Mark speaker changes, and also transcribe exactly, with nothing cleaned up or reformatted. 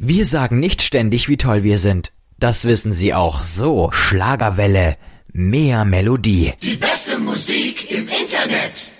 Speaker 1: Wir sagen nicht ständig, wie toll wir sind. Das wissen Sie auch so. Schlagerwelle, mehr Melodie.
Speaker 2: Die beste Musik im Internet.